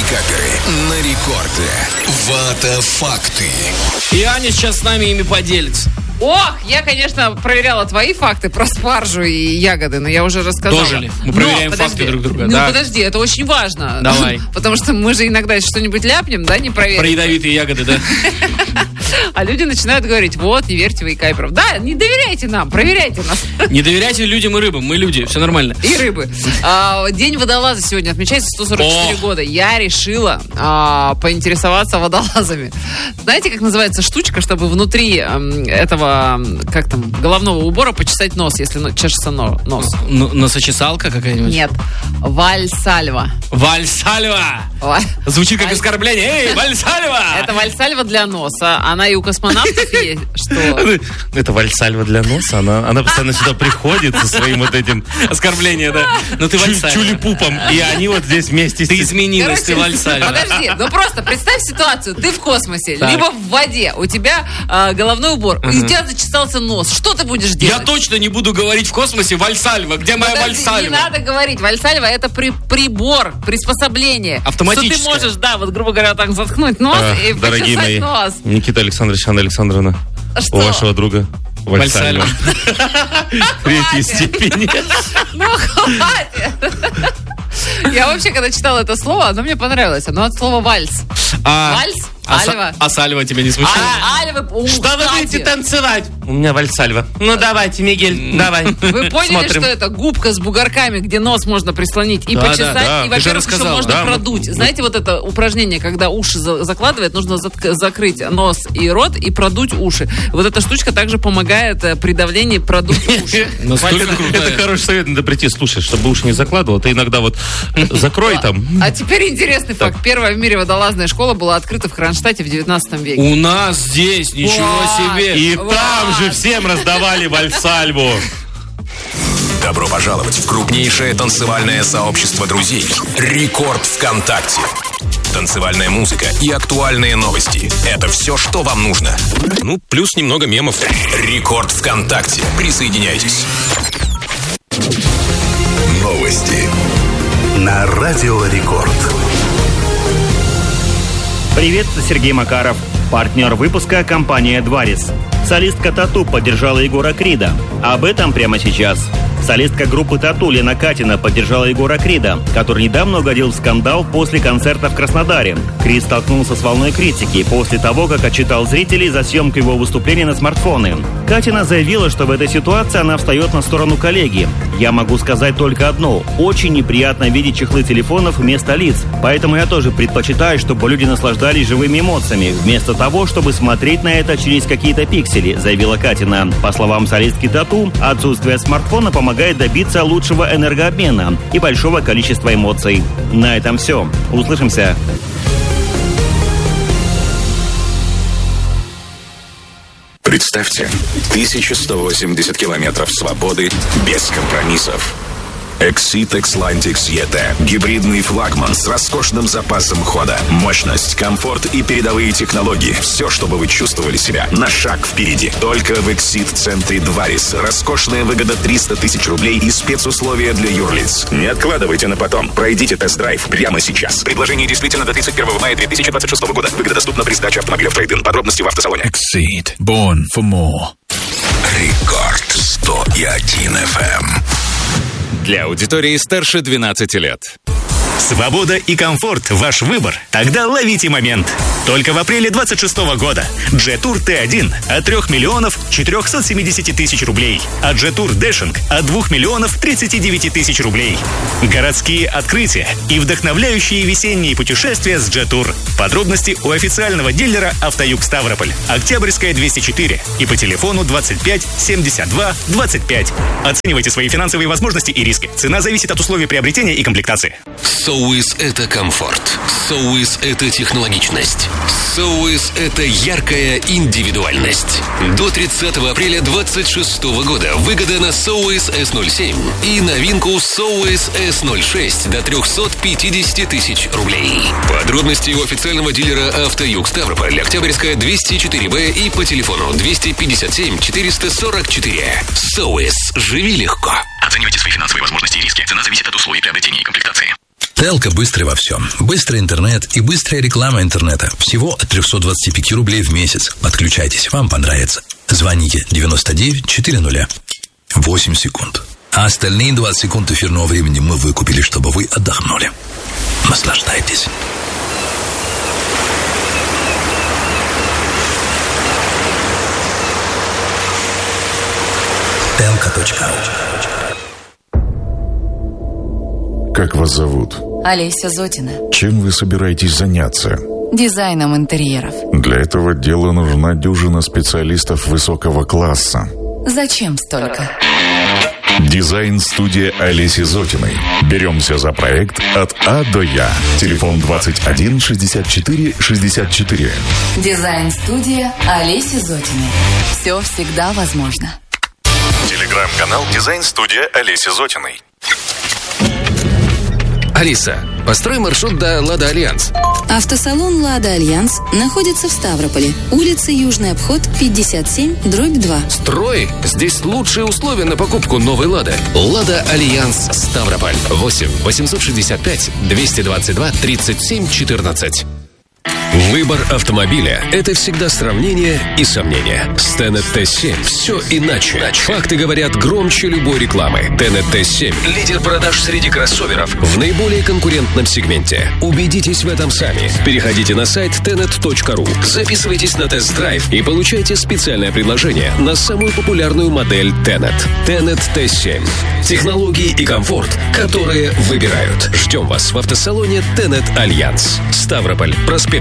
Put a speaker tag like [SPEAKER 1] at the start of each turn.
[SPEAKER 1] Каперы на рекорде. Вата-факты.
[SPEAKER 2] И Аня сейчас с нами ими поделится.
[SPEAKER 3] Ох, я, конечно, проверяла твои факты про спаржу и ягоды, но я уже рассказала.
[SPEAKER 2] Тоже ли? Мы проверяем факты друг друга.
[SPEAKER 3] Ну, подожди, это очень важно.
[SPEAKER 2] Давай.
[SPEAKER 3] Потому что мы же иногда что-нибудь ляпнем, да, не проверим.
[SPEAKER 2] Про ядовитые ягоды, да.
[SPEAKER 3] А люди начинают говорить, вот, не верьте вы и Кайперов. Да, не доверяйте нам, проверяйте нас.
[SPEAKER 2] Не доверяйте людям и рыбам, мы люди, все нормально.
[SPEAKER 3] И рыбы. День водолаза сегодня отмечается 144 года. Я решила поинтересоваться водолазами. Знаете, как называется штучка, чтобы внутри этого, как там, головного убора почесать нос, если чешется нос?
[SPEAKER 2] Носочесалка какая-нибудь?
[SPEAKER 3] Нет. Вальсальва.
[SPEAKER 2] Вальсальва! Звучит как оскорбление. Эй, вальсальва!
[SPEAKER 3] Это вальсальва для носа. Она и у космонавтов есть. Что?
[SPEAKER 4] Это вальсальва для носа. Она постоянно сюда приходит со своим вот этим
[SPEAKER 2] оскорблением, да. Но ты вальсальва.
[SPEAKER 4] Чулипупом. И они вот здесь вместе.
[SPEAKER 2] Ты изменилась, ты вальсальва.
[SPEAKER 3] Подожди, ну просто представь ситуацию. Ты в космосе, либо в воде. У тебя головной убор. У тебя зачесался нос. Что ты будешь делать?
[SPEAKER 2] Я точно не буду говорить в космосе вальсальва. Где моя вальсальва?
[SPEAKER 3] Не надо говорить. Вальсальва — это прибор, приспособление.
[SPEAKER 2] Автоматическое.
[SPEAKER 3] Что ты можешь, да, вот, грубо говоря, так заткнуть нос и почесать нос.
[SPEAKER 4] Никита Александрович, Анна Александровна,
[SPEAKER 3] что?
[SPEAKER 4] У вашего друга вальсальва. Третьей степени.
[SPEAKER 3] Ну, хватит. Я вообще, когда читала это слово, оно мне понравилось. Оно от слова вальс. Вальс? Альва.
[SPEAKER 2] А сальва тебя не смущает?
[SPEAKER 4] Что вы будете танцевать? У меня вальсальва. Ну давайте, Мигель, давай.
[SPEAKER 3] Вы поняли, что это губка с бугорками, где нос можно прислонить и почесать, и, во-первых, еще можно продуть. Знаете, вот это упражнение, когда уши закладывает, нужно закрыть нос и рот и продуть уши. Вот эта штучка также помогает при давлении продуть уши.
[SPEAKER 4] Это хороший совет, надо прийти, слушай, чтобы уши не закладывал. Ты иногда вот закрой там.
[SPEAKER 3] А теперь интересный факт. Первая в мире водолазная школа была открыта в Кронштадте в 19 веке.
[SPEAKER 2] У нас здесь, ничего себе.
[SPEAKER 4] И там же всем раздавали вальсальву.
[SPEAKER 1] Добро пожаловать в крупнейшее танцевальное сообщество друзей. Рекорд ВКонтакте. Танцевальная музыка и актуальные новости. Это все, что вам нужно. Ну, плюс немного мемов. Рекорд ВКонтакте. Присоединяйтесь.
[SPEAKER 5] Новости на Радио Рекорд.
[SPEAKER 6] Привет, это Сергей Макаров. Партнер выпуска — компания «Дварис». Солистка «Тату» поддержала Егора Крида. Об этом прямо сейчас. Солистка группы «Тату» Лена Катина поддержала Егора Крида, который недавно угодил в скандал после концерта в Краснодаре. Крид столкнулся с волной критики после того, как отчитал зрителей за съемку его выступления на смартфоны. Катина заявила, что в этой ситуации она встает на сторону коллеги. «Я могу сказать только одно. Очень неприятно видеть чехлы телефонов вместо лиц. Поэтому я тоже предпочитаю, чтобы люди наслаждались живыми эмоциями, вместо того, чтобы смотреть на это через какие-то пиксели», заявила Катина. По словам солистки «Тату», отсутствие смартфона помогает добиться лучшего энергообмена и большого количества эмоций. На этом все. Услышимся.
[SPEAKER 1] Представьте, 1180 километров свободы без компромиссов. Exit Xlantix ET. Гибридный флагман с роскошным запасом хода. Мощность, комфорт и передовые технологии. Все, чтобы вы чувствовали себя на шаг впереди. Только в Exit-центре Дварис. Роскошная выгода 300 тысяч рублей и спецусловия для юрлиц. Не откладывайте на потом. Пройдите тест-драйв прямо сейчас. Предложение действительно до 31 мая 2026 года. Выгода доступна при сдаче автомобиля в трейд-ин. Подробности в автосалоне.
[SPEAKER 5] Exit. Born for more. Рекорд 101 FM.
[SPEAKER 7] Для аудитории старше 12 лет. Свобода и комфорт – ваш выбор? Тогда ловите момент. Только в апреле 26 года Jet-Tour T1 от 3 миллионов 470 тысяч рублей, а Jet-Tour Dashing от 2 миллионов 39 тысяч рублей. Городские открытия и вдохновляющие весенние путешествия с Jet-Tour. Подробности у официального дилера «Автоюг Ставрополь», Октябрьская, 204 и по телефону 25 72 25. Оценивайте свои финансовые возможности и риски. Цена зависит от условий приобретения и комплектации.
[SPEAKER 1] Соуис — это комфорт. Соуис — это технологичность. Соуис — это яркая индивидуальность. До 30 апреля 2026 года выгода на Соуис S07 и новинку Соуис S06 до 350 тысяч рублей. Подробности у официального дилера «Автоюг Ставрополь», Октябрьская, 204Б и по телефону 257 444. Соуис. Живи легко.
[SPEAKER 8] Оценивайте свои финансовые возможности и риски. Цена зависит от условий приобретения и комплектации.
[SPEAKER 5] Телко быстрый во всем. Быстрый интернет и быстрая реклама интернета. Всего от 325 рублей в месяц. Подключайтесь, вам понравится. Звоните 99 400. 8 секунд. А остальные 20 секунд эфирного времени мы выкупили, чтобы вы отдохнули. Наслаждайтесь. Telco.ru.
[SPEAKER 8] Как вас зовут?
[SPEAKER 9] Олеся Зотина.
[SPEAKER 8] Чем вы собираетесь заняться?
[SPEAKER 9] Дизайном интерьеров.
[SPEAKER 8] Для этого дела нужна дюжина специалистов высокого класса.
[SPEAKER 9] Зачем столько?
[SPEAKER 8] Дизайн-студия Олеси Зотиной. Беремся за проект от А до Я. Телефон 21 64 64.
[SPEAKER 9] Дизайн-студия Олеси Зотиной. Все всегда возможно.
[SPEAKER 8] Телеграм-канал Дизайн-студия Олеси Зотиной.
[SPEAKER 10] Алиса, построй маршрут до «Лада Альянс».
[SPEAKER 11] Автосалон «Лада Альянс» находится в Ставрополе. Улица Южный обход, 57/2.
[SPEAKER 10] Строй! Здесь лучшие условия на покупку новой «Лады». «Лада Альянс» Ставрополь. 8 865 222 37 14. Выбор автомобиля – это всегда сравнение и сомнение. С Tenet T7 все иначе. Факты говорят громче любой рекламы. Tenet T7 – лидер продаж среди кроссоверов в наиболее конкурентном сегменте. Убедитесь в этом сами. Переходите на сайт tenet.ru, записывайтесь на тест-драйв и получайте специальное предложение на самую популярную модель Tenet. Tenet T7. Технологии и комфорт, которые выбирают. Ждем вас в автосалоне Tenet Альянс. Ставрополь. Проспект